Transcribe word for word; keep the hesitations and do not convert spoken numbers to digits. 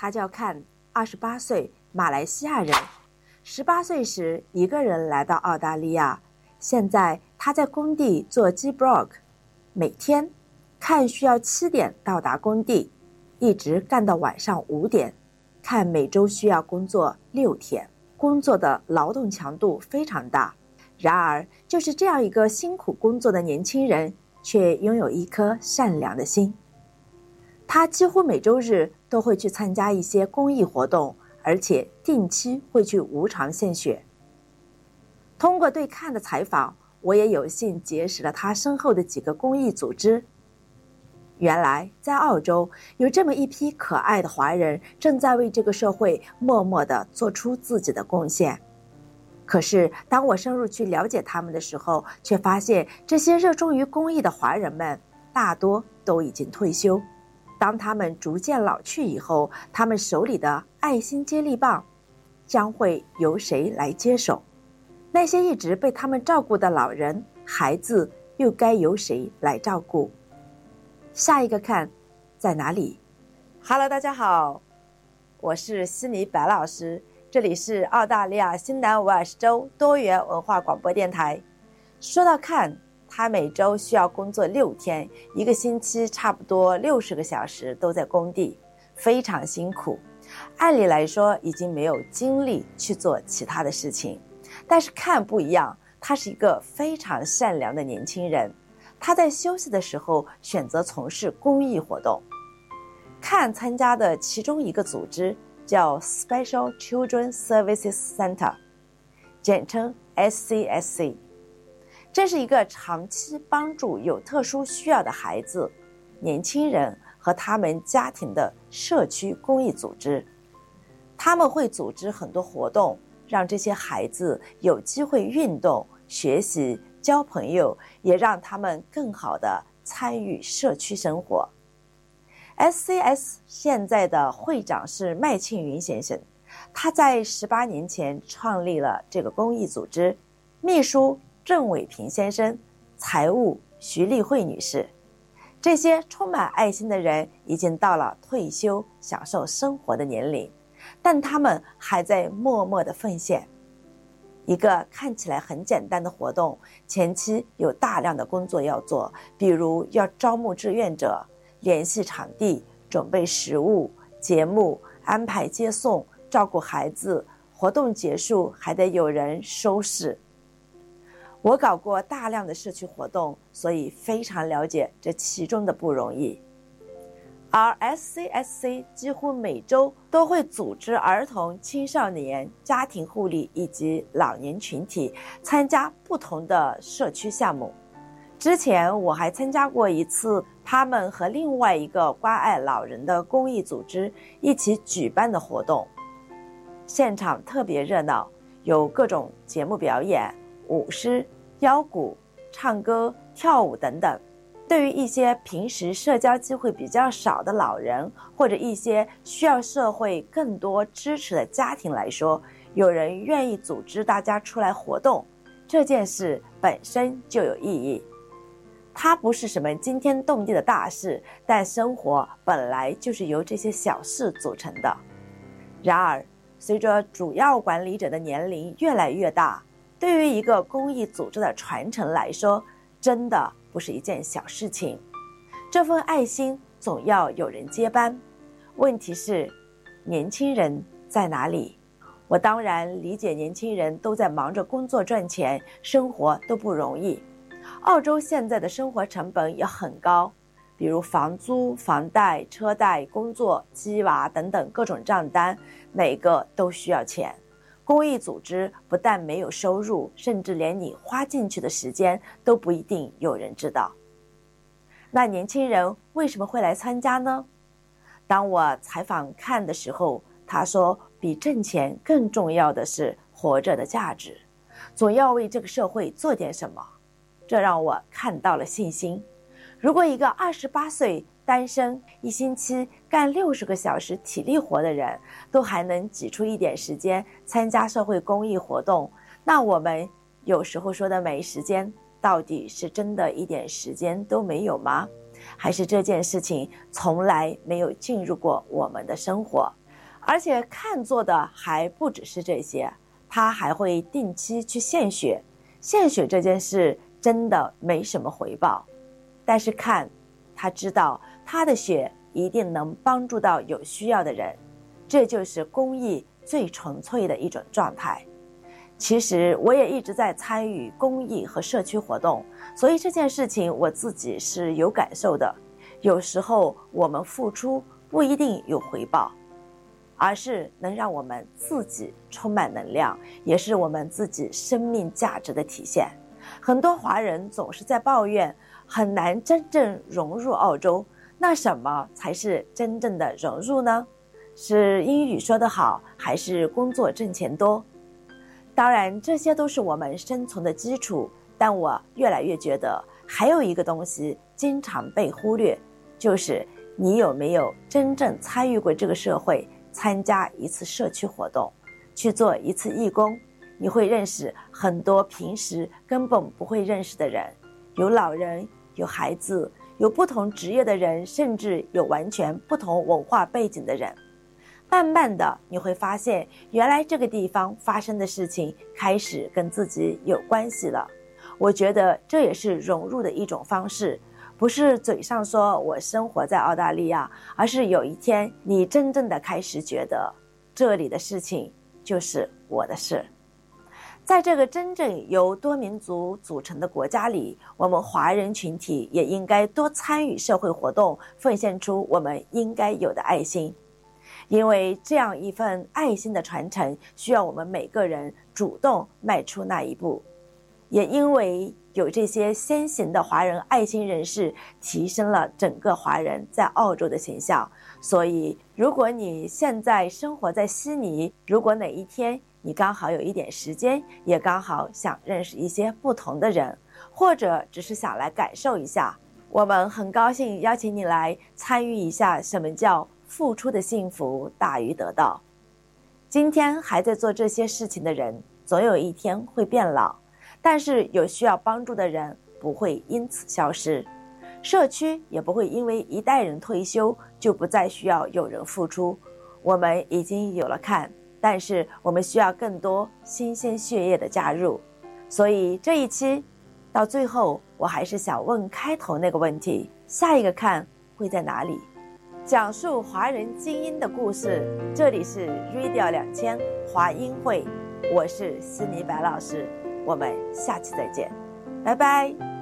他叫看，二十八岁，马来西亚人。十八岁时一个人来到澳大利亚，现在他在工地做 G-Block， 每天看需要七点到达工地，一直干到晚上五点。看每周需要工作六天，工作的劳动强度非常大。然而，就是这样一个辛苦工作的年轻人，却拥有一颗善良的心。他几乎每周日都会去参加一些公益活动，而且定期会去无偿献血。通过对看的采访，我也有幸结识了他身后的几个公益组织。原来在澳洲有这么一批可爱的华人，正在为这个社会默默地做出自己的贡献。可是当我深入去了解他们的时候，却发现这些热衷于公益的华人们大多都已经退休。当他们逐渐老去以后，他们手里的爱心接力棒将会由谁来接手？那些一直被他们照顾的老人、孩子又该由谁来照顾？下一个看在哪里？ Hello， 大家好，我是悉尼白老师，这里是澳大利亚新南威尔士州多元文化广播电台。说到看，他每周需要工作六天，一个星期差不多六十个小时都在工地，非常辛苦。按理来说已经没有精力去做其他的事情，但是看不一样，他是一个非常善良的年轻人。他在休息的时候选择从事公益活动。看参加的其中一个组织叫 Special Children Services Center， 简称 S C S C。 这是一个长期帮助有特殊需要的孩子、年轻人和他们家庭的社区公益组织。他们会组织很多活动，让这些孩子有机会运动、学习、交朋友，也让他们更好地参与社区生活。 S C S 现在的会长是麦庆云先生，他在十八年前创立了这个公益组织，秘书郑伟平先生，财务徐丽慧女士。这些充满爱心的人已经到了退休享受生活的年龄，但他们还在默默地奉献。一个看起来很简单的活动，前期有大量的工作要做，比如要招募志愿者、联系场地、准备食物、节目、安排接送、照顾孩子，活动结束还得有人收拾。我搞过大量的社区活动，所以非常了解这其中的不容易。而 S C S C 几乎每周都会组织儿童、青少年、家庭护理以及老年群体参加不同的社区项目。之前我还参加过一次他们和另外一个关爱老人的公益组织一起举办的活动，现场特别热闹，有各种节目表演、舞狮、腰鼓、唱歌、跳舞等等。对于一些平时社交机会比较少的老人，或者一些需要社会更多支持的家庭来说，有人愿意组织大家出来活动，这件事本身就有意义。它不是什么惊天动地的大事，但生活本来就是由这些小事组成的。然而，随着主要管理者的年龄越来越大，对于一个公益组织的传承来说，真的不是一件小事情。这份爱心总要有人接班，问题是年轻人在哪里？我当然理解年轻人都在忙着工作赚钱，生活都不容易。澳洲现在的生活成本也很高，比如房租、房贷、车贷、工作、鸡娃等等各种账单，每个都需要钱。公益组织不但没有收入，甚至连你花进去的时间都不一定有人知道。那年轻人为什么会来参加呢？当我采访看的时候，他说比挣钱更重要的是活着的价值，总要为这个社会做点什么。这让我看到了信心。如果一个二十八岁单身，一星期干六十个小时体力活的人都还能挤出一点时间参加社会公益活动，那我们有时候说的没时间，到底是真的一点时间都没有吗？还是这件事情从来没有进入过我们的生活？ 而且看做的还不只是这些，他还会定期去献血。献血这件事真的没什么回报，但是看他知道他的血一定能帮助到有需要的人，这就是公益最纯粹的一种状态。其实我也一直在参与公益和社区活动，所以这件事情我自己是有感受的。有时候我们付出不一定有回报，而是能让我们自己充满能量，也是我们自己生命价值的体现。很多华人总是在抱怨很难真正融入澳洲，那什么才是真正的融入呢？是英语说得好，还是工作挣钱多？当然这些都是我们生存的基础，但我越来越觉得还有一个东西经常被忽略，就是你有没有真正参与过这个社会，参加一次社区活动，去做一次义工。你会认识很多平时根本不会认识的人，有老人，有孩子，有不同职业的人，甚至有完全不同文化背景的人。慢慢的你会发现，原来这个地方发生的事情开始跟自己有关系了。我觉得这也是融入的一种方式，不是嘴上说我生活在澳大利亚，而是有一天你真正的开始觉得这里的事情就是我的事。在这个真正由多民族组成的国家里，我们华人群体也应该多参与社会活动，奉献出我们应该有的爱心。因为这样一份爱心的传承，需要我们每个人主动迈出那一步。也因为有这些先行的华人爱心人士，提升了整个华人在澳洲的形象。所以如果你现在生活在悉尼，如果哪一天你刚好有一点时间，也刚好想认识一些不同的人，或者只是想来感受一下，我们很高兴邀请你来参与一下什么叫付出的幸福大于得到。今天还在做这些事情的人，总有一天会变老，但是有需要帮助的人不会因此消失，社区也不会因为一代人退休就不再需要有人付出。我们已经有了看，但是我们需要更多新鲜血液的加入。所以这一期到最后，我还是想问开头那个问题，下一个看会在哪里？讲述华人精英的故事，这里是 Radio 两千华英会，我是悉尼白老师，我们下期再见，拜拜。